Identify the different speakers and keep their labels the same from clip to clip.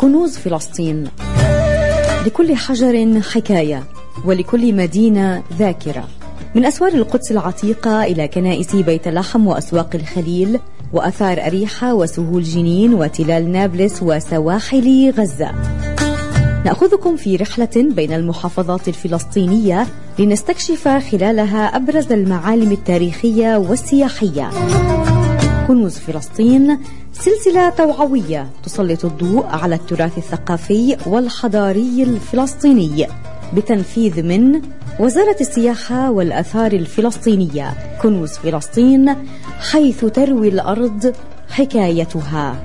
Speaker 1: كنوز فلسطين. لكل حجر حكاية، ولكل مدينة ذاكرة. من أسوار القدس العتيقة إلى كنائس بيت لحم وأسواق الخليل وأثار أريحة وسهول جنين وتلال نابلس وسواحل غزة. نأخذكم في رحلة بين المحافظات الفلسطينية لنستكشف خلالها أبرز المعالم التاريخية والسياحية. كنوز فلسطين سلسلة توعوية تسلط الضوء على التراث الثقافي والحضاري الفلسطيني بتنفيذ من وزارة السياحة والآثار الفلسطينية. كنوز فلسطين، حيث تروي الأرض حكايتها.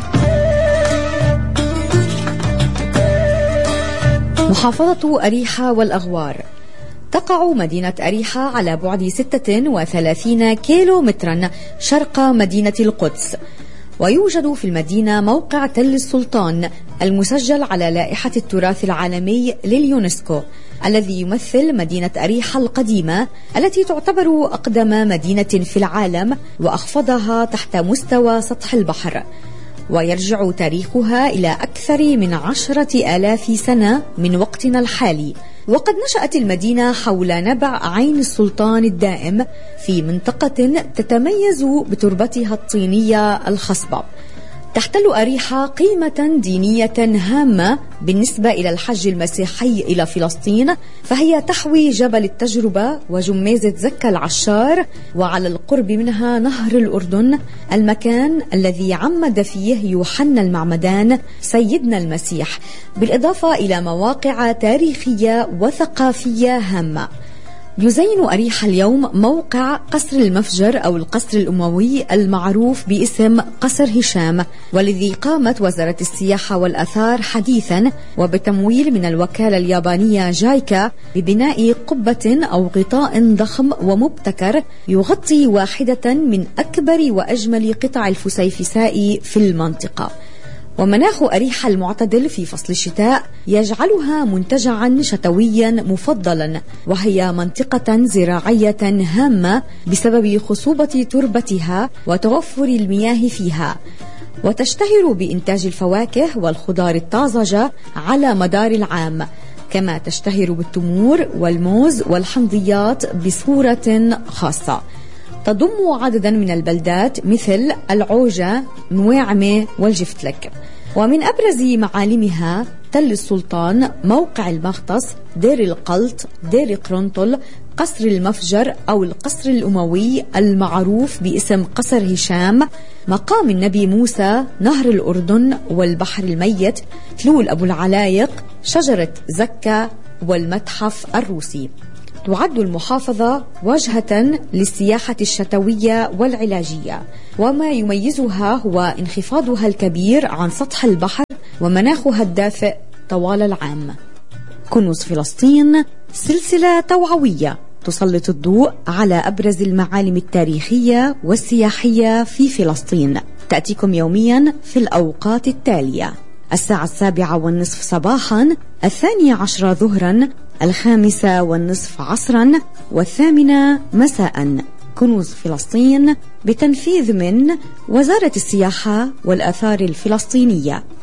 Speaker 1: محافظة أريحة والأغوار. تقع مدينة أريحة على بعد 36 كيلو مترا شرق مدينة القدس، ويوجد في المدينة موقع تل السلطان المسجل على لائحة التراث العالمي لليونسكو، الذي يمثل مدينة أريحة القديمة التي تعتبر أقدم مدينة في العالم وأخفضها تحت مستوى سطح البحر، ويرجع تاريخها إلى أكثر من 10,000 سنة من وقتنا الحالي. وقد نشأت المدينة حول نبع عين السلطان الدائم في منطقة تتميز بتربتها الطينية الخصبة. تحتل أريحة قيمة دينية هامة بالنسبة إلى الحج المسيحي إلى فلسطين، فهي تحوي جبل التجربة وجميزة زكا العشار، وعلى القرب منها نهر الأردن، المكان الذي عمد فيه يوحنا المعمدان سيدنا المسيح، بالإضافة إلى مواقع تاريخية وثقافية هامة. يزين أريحة اليوم موقع قصر المفجر أو القصر الأموي المعروف باسم قصر هشام، والذي قامت وزارة السياحة والآثار حديثا وبتمويل من الوكالة اليابانية جايكا ببناء قبة أو غطاء ضخم ومبتكر يغطي واحدة من أكبر وأجمل قطع الفسيفساء في المنطقة. ومناخ أريحة المعتدل في فصل الشتاء يجعلها منتجعا شتويا مفضلا، وهي منطقة زراعية هامة بسبب خصوبة تربتها وتوفر المياه فيها، وتشتهر بإنتاج الفواكه والخضار الطازجة على مدار العام، كما تشتهر بالتمور والموز والحمضيات بصورة خاصة. تضم عددا من البلدات مثل العوجة، نويعمة والجفتلك. ومن أبرز معالمها تل السلطان، موقع المغطس، دير القلط، دير قرنطل، قصر المفجر أو القصر الأموي المعروف باسم قصر هشام، مقام النبي موسى، نهر الأردن والبحر الميت، تلول أبو العلايق، شجرة زكا والمتحف الروسي. تعد المحافظة واجهة للسياحة الشتوية والعلاجية، وما يميزها هو انخفاضها الكبير عن سطح البحر ومناخها الدافئ طوال العام. كنوز فلسطين سلسلة توعوية تسلط الضوء على أبرز المعالم التاريخية والسياحية في فلسطين، تأتيكم يوميا في الأوقات التالية: 7:30 صباحا، 12 ظهرا، 5:30 عصرا، 8 مساء. كنوز فلسطين بتنفيذ من وزارة السياحة والآثار الفلسطينية.